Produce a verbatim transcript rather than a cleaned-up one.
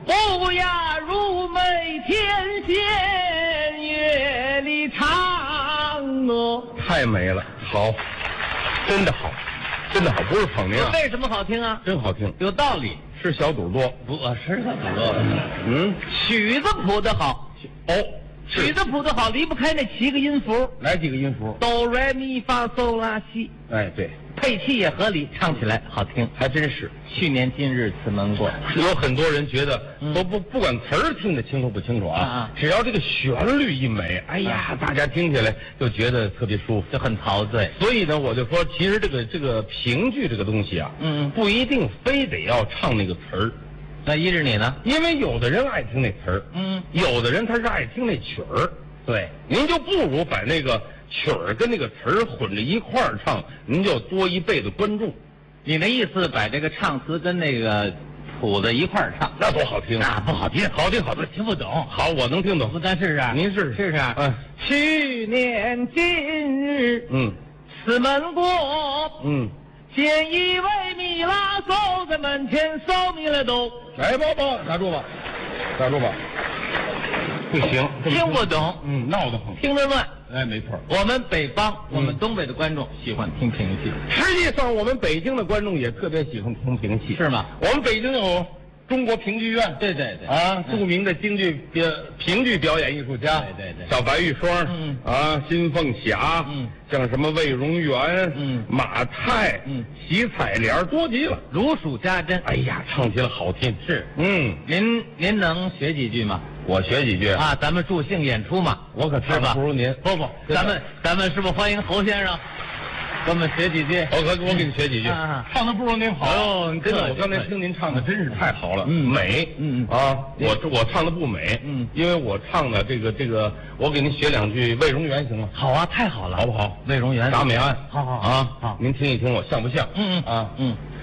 不雅如美天仙，月里唱哦。 太美了，好，真的好，真的好，不是捧您啊， 为什么好听啊？ 真好听， 有道理。 是小肚多， 不，是小肚多。 嗯， 曲子谱得好， 哦， 曲子谱得好，离不开那七个音符， 来几个音符， 哆来咪发嗦拉西。 哎，对， 配器也合理，唱起来好听， 还真是。 去年今日此门过， 有很多人觉得都不不管词儿听得清楚不清楚啊， 啊只要这个旋律一美，哎呀，大家听起来就觉得特别舒服， 就很陶醉。 所以呢，我就说，其实这个这个评剧这个东西啊， 嗯， 不一定非得要唱那个词儿， 那依着你呢？ 因为有的人爱听那词儿， 嗯， 有的人他是爱听那曲儿。 对， 您就不如把那个曲儿跟那个词儿混着一块儿唱，您就多一倍的观众。 你那意思把这个唱词跟那个谱子一块儿唱， 那多好听啊！不好听， 好听，好听， 听不懂。 好，我能听懂。 不，咱试试。 您试试， 试试。 嗯， 去年今日， 嗯， 此门过， 嗯， 见一位米拉走在门前，扫米了都。 来吧吧，打住吧，打住吧。不行， 听不懂， 嗯，闹得慌， 听得乱。 哎，没错。 我们北方，我们东北的观众喜欢听评戏， 实际上我们北京的观众也特别喜欢听评戏， 是吗？ 我们北京有中国评剧院， 对对对， 啊，著名的京剧表评剧表演艺术家， 对对对小白玉霜， 嗯啊，金凤霞， 嗯， 像什么魏荣元， 嗯马太， 嗯， 喜彩莲多极了， 如数家珍。 哎呀，唱起来好听， 是， 嗯， 您您能学几句吗？ 我学几句， 啊，咱们助兴演出嘛， 我可唱是吧？ 不如您， 不不， 真的咱们咱们是不是欢迎侯先生？给我们学几句。 我可我给你学几句， 啊唱的不如您好。 哦真的， 对我刚才听您唱的真是太好了， 嗯美， 嗯嗯啊，我我唱的不美， 嗯因为我唱的这个这个，我给您学两句魏荣元行吗？ 好啊，太好了， 好不好？ 魏荣元， 铡美案， 好好啊， 好您听一听我像不像？ 嗯嗯啊， 嗯。